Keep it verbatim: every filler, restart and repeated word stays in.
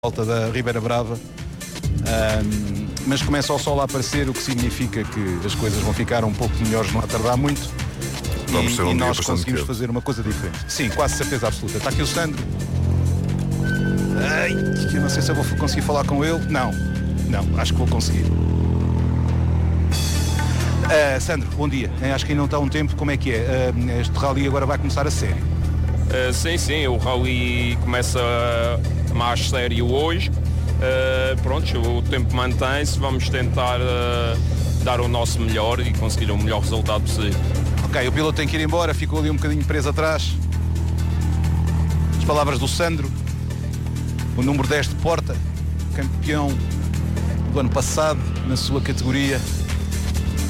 volta da Ribeira Brava, um, mas começa o sol a aparecer, o que significa que as coisas vão ficar um pouco melhores, não a tardar muito. Vamos e, ter um e dia nós bastante conseguimos quente. fazer uma coisa diferente. Sim, quase certeza absoluta. Está aqui o Sandro. Ai, eu não sei se eu vou conseguir falar com ele. Não, não, acho que vou conseguir. Uh, Sandro, bom dia. Acho que ainda não está um tempo. Como é que é? Uh, este rally agora vai começar a sério. Uh, sim, sim, o rally começa mais sério hoje. Uh, pronto, o tempo mantém-se, vamos tentar uh, dar o nosso melhor e conseguir o melhor resultado possível. Ok, o piloto tem que ir embora, ficou ali um bocadinho preso atrás. As palavras do Sandro, o número dez de Porta, campeão do ano passado na sua categoria.